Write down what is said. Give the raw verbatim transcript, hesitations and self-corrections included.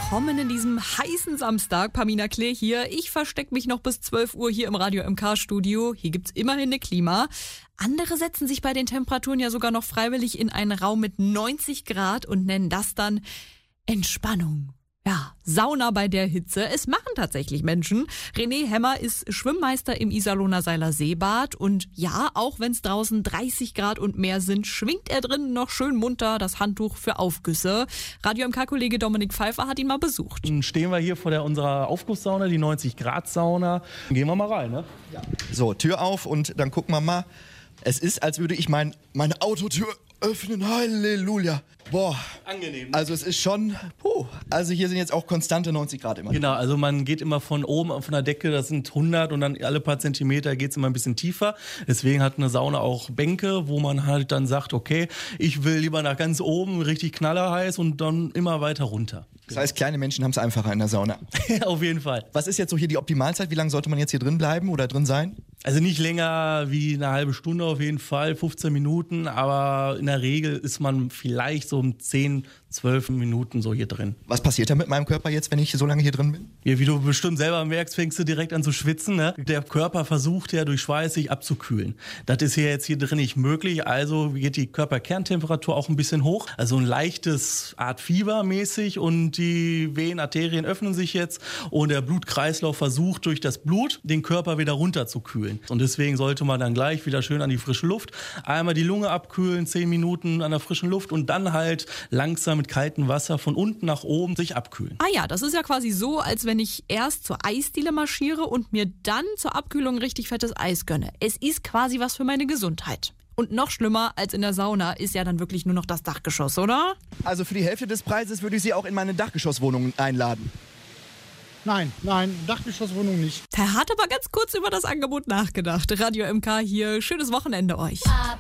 willkommen in diesem heißen Samstag. Pamina Klee hier. Ich verstecke mich noch bis zwölf Uhr hier im Radio M K-Studio. Hier gibt's immerhin eine Klima. Andere setzen sich bei den Temperaturen ja sogar noch freiwillig in einen Raum mit neunzig Grad und nennen das dann Entspannung. Ja, Sauna bei der Hitze. Es machen tatsächlich Menschen. René Hemmer ist Schwimmmeister im Iserlohner Seiler Seebad. Und ja, auch wenn es draußen dreißig Grad und mehr sind, schwingt er drinnen noch schön munter das Handtuch für Aufgüsse. Radio M K-Kollege Dominik Pfeiffer hat ihn mal besucht. Dann stehen wir hier vor der, unserer Aufgusssauna, die neunzig Grad Sauna. Gehen wir mal rein, ne? Ja. So, Tür auf und dann gucken wir mal. Es ist, als würde ich mein, meine Autotür öffnen. Halleluja. Boah. Angenehm. Also es ist schon, puh, also hier sind jetzt auch konstante neunzig Grad immer. Genau, also man geht immer von oben von der Decke, das sind hundert und dann alle paar Zentimeter geht es immer ein bisschen tiefer. Deswegen hat eine Sauna auch Bänke, wo man halt dann sagt, okay, ich will lieber nach ganz oben, richtig knallerheiß und dann immer weiter runter. Das heißt, kleine Menschen haben es einfacher in der Sauna. Auf jeden Fall. Was ist jetzt so hier die Optimalzeit? Wie lange sollte man jetzt hier drin bleiben oder drin sein? Also nicht länger wie eine halbe Stunde auf jeden Fall, fünfzehn Minuten, aber in der Regel ist man vielleicht so um zehn, zwölf Minuten so hier drin. Was passiert da mit meinem Körper jetzt, wenn ich so lange hier drin bin? Ja, wie du bestimmt selber merkst, fängst du direkt an zu schwitzen. Ne? Der Körper versucht ja durch Schweiß sich abzukühlen. Das ist ja jetzt hier drin nicht möglich, also geht die Körperkerntemperatur auch ein bisschen hoch. Also ein leichtes Art Fieber mäßig und die Venen, Arterien öffnen sich jetzt und der Blutkreislauf versucht durch das Blut den Körper wieder runterzukühlen. Und deswegen sollte man dann gleich wieder schön an die frische Luft, einmal die Lunge abkühlen, zehn Minuten an der frischen Luft und dann halt langsam mit kaltem Wasser von unten nach oben sich abkühlen. Ah ja, das ist ja quasi so, als wenn ich erst zur Eisdiele marschiere und mir dann zur Abkühlung richtig fettes Eis gönne. Es ist quasi was für meine Gesundheit. Und noch schlimmer als in der Sauna ist ja dann wirklich nur noch das Dachgeschoss, oder? Also für die Hälfte des Preises würde ich Sie auch in meine Dachgeschosswohnung einladen. Nein, nein, Dachgeschosswohnung nicht. Der hat aber ganz kurz über das Angebot nachgedacht. Radio M K hier, schönes Wochenende euch.